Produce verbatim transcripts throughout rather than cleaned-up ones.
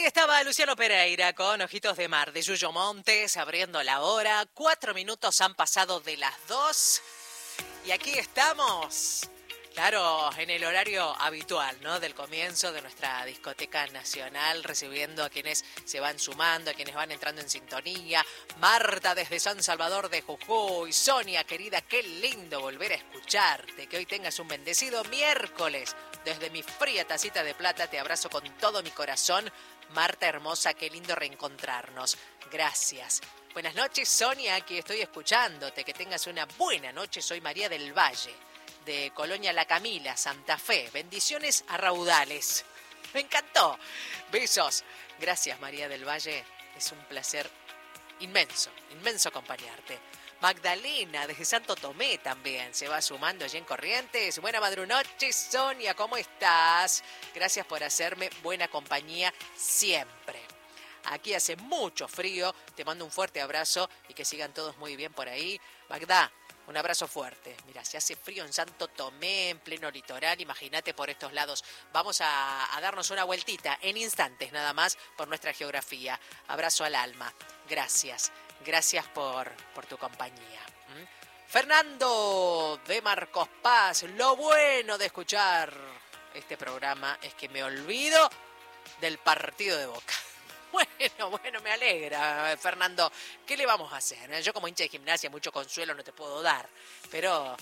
estaba Luciano Pereira con Ojitos de Mar de Yuyo Montes abriendo la hora. Cuatro minutos han pasado de las dos y aquí estamos. Claro, en el horario habitual, ¿no? Del comienzo de nuestra discoteca nacional, recibiendo a quienes se van sumando, a quienes van entrando en sintonía. Marta desde San Salvador de Jujuy. Sonia, querida, qué lindo volver a escucharte. Que hoy tengas un bendecido miércoles. Desde mi fría tacita de plata te abrazo con todo mi corazón. Marta hermosa, qué lindo reencontrarnos. Gracias. Buenas noches, Sonia, aquí estoy escuchándote. Que tengas una buena noche. Soy María del Valle, de Colonia La Camila, Santa Fe. Bendiciones a raudales. Me encantó. Besos. Gracias, María del Valle. Es un placer inmenso, inmenso acompañarte. Magdalena, desde Santo Tomé también, se va sumando allí en Corrientes. Buena madrunoche, Sonia, ¿cómo estás? Gracias por hacerme buena compañía siempre. Aquí hace mucho frío, te mando un fuerte abrazo y que sigan todos muy bien por ahí. Magda, un abrazo fuerte. Mira, se hace frío en Santo Tomé, en pleno litoral, imagínate por estos lados. Vamos a, a darnos una vueltita en instantes nada más por nuestra geografía. Abrazo al alma. Gracias. Gracias por, por tu compañía. ¿Mm? Fernando de Marcos Paz, lo bueno de escuchar este programa es que me olvido del partido de Boca. Bueno, bueno, me alegra, Fernando. ¿Qué le vamos a hacer? Yo como hincha de Gimnasia mucho consuelo no te puedo dar, pero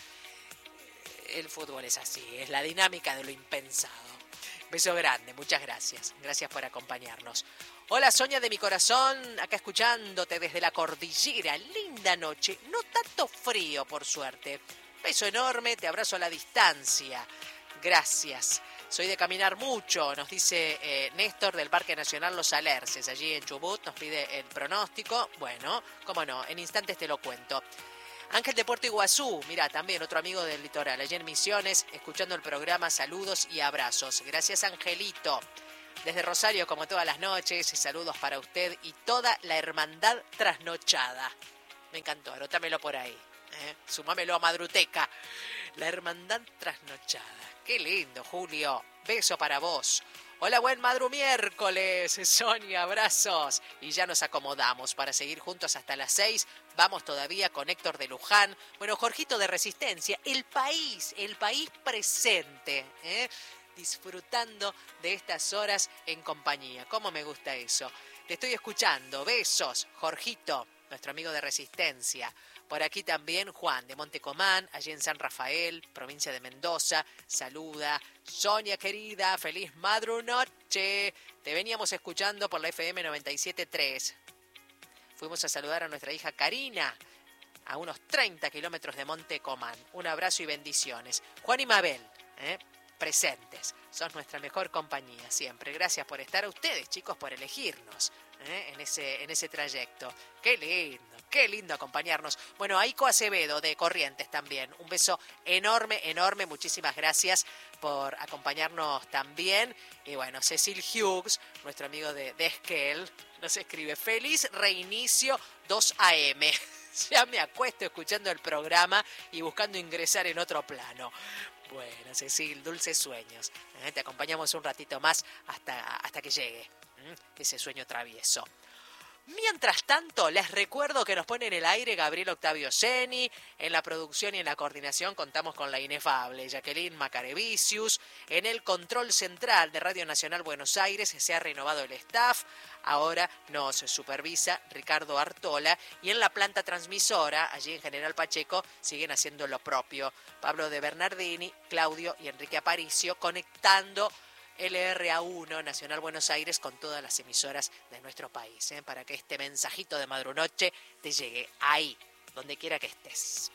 el fútbol es así, es la dinámica de lo impensado. Beso grande, muchas gracias. Gracias por acompañarnos. Hola, Sonia de mi corazón, acá escuchándote desde la cordillera. Linda noche, no tanto frío, por suerte. Beso enorme, te abrazo a la distancia. Gracias. Soy de caminar mucho, nos dice eh, Néstor del Parque Nacional Los Alerces, allí en Chubut, nos pide el pronóstico. Bueno, cómo no, en instantes te lo cuento. Ángel de Puerto Iguazú, mira, también otro amigo del litoral, allí en Misiones, escuchando el programa, saludos y abrazos. Gracias, Angelito. Desde Rosario, como todas las noches, saludos para usted y toda la hermandad trasnochada. Me encantó, anótamelo por ahí, ¿eh? Sumámelo a Madruteca. La hermandad trasnochada. Qué lindo, Julio. Beso para vos. Hola, buen madru miércoles. Sonia, abrazos. Y ya nos acomodamos para seguir juntos hasta las seis. Vamos todavía con Héctor de Luján. Bueno, Jorgito de Resistencia. El país, el país presente, ¿eh? Disfrutando de estas horas en compañía. ¿Cómo me gusta eso? Te estoy escuchando. Besos, Jorgito, nuestro amigo de Resistencia. Por aquí también Juan de Montecomán, allí en San Rafael, provincia de Mendoza. Saluda. Sonia, querida, feliz madrunoche. Te veníamos escuchando por la F M noventa y siete punto tres. Fuimos a saludar a nuestra hija Karina, a unos treinta kilómetros de Montecomán. Un abrazo y bendiciones. Juan y Mabel, ¿eh? presentes. Sos nuestra mejor compañía siempre. Gracias por estar a ustedes, chicos, por elegirnos ¿eh? en ese, en ese trayecto. Qué lindo, qué lindo acompañarnos. Bueno, Aiko Acevedo de Corrientes también. Un beso enorme, enorme. Muchísimas gracias por acompañarnos también. Y bueno, Cecil Hughes, nuestro amigo de, de Esquel, nos escribe: feliz reinicio dos A M. Ya me acuesto escuchando el programa y buscando ingresar en otro plano. Bueno, Cecil, dulces sueños. ¿Eh? Te acompañamos un ratito más hasta, hasta que llegue ¿eh? ese sueño travieso. Mientras tanto, les recuerdo que nos pone en el aire Gabriel Octavio Seni. En la producción y en la coordinación contamos con la inefable Jacqueline Macarevicius. En el control central de Radio Nacional Buenos Aires se ha renovado el staff. Ahora nos supervisa Ricardo Artola. Y en la planta transmisora, allí en General Pacheco, siguen haciendo lo propio Pablo de Bernardini, Claudio y Enrique Aparicio, conectando L R A uno Nacional Buenos Aires con todas las emisoras de nuestro país, ¿eh? para que este mensajito de madrunoche te llegue ahí, donde quiera que estés.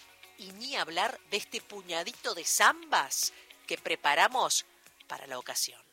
Y ni hablar de este puñadito de zambas que preparamos para la ocasión.